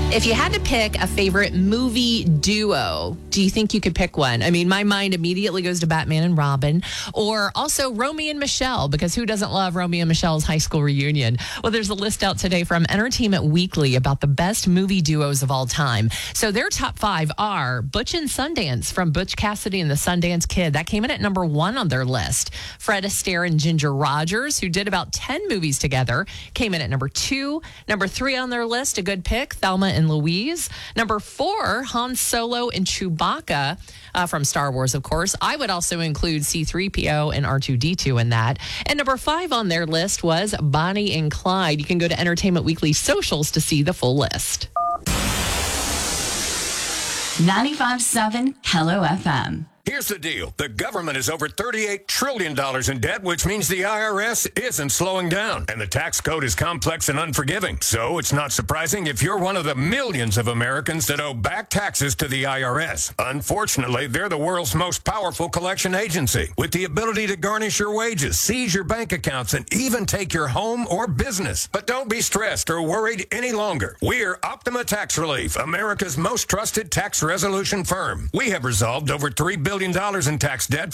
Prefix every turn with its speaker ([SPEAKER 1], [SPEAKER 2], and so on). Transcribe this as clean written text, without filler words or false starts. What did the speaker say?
[SPEAKER 1] If you had to pick a favorite movie duo, do you think you could pick one? I mean, my mind immediately goes to Batman and Robin, or also Romeo and Michelle, because who doesn't love Romeo and Michelle's high school reunion? Well, there's a list out today from Entertainment Weekly about the best movie duos of all time. So their top 5 are Butch and Sundance from Butch Cassidy and the Sundance Kid. That came in at number 1 on their list. Fred Astaire and Ginger Rogers, who did about 10 movies together, came in at number 2. Number 3 on their list, a good pick, Thelma and Louise. Number 4, Han Solo and Chewbacca from Star Wars, of course. I would also include C-3PO and R2-D2 in that. And number 5 on their list was Bonnie and Clyde. You can go to Entertainment Weekly socials to see the full list.
[SPEAKER 2] 95.7 Hello FM.
[SPEAKER 3] Here's the deal. The government is over $38 trillion in debt, which means the IRS isn't slowing down. And the tax code is complex and unforgiving. So it's not surprising if you're one of the millions of Americans that owe back taxes to the IRS. Unfortunately, they're the world's most powerful collection agency, with the ability to garnish your wages, seize your bank accounts, and even take your home or business. But don't be stressed or worried any longer. We're Optima Tax Relief, America's most trusted tax resolution firm. We have resolved over $3 billion in tax debt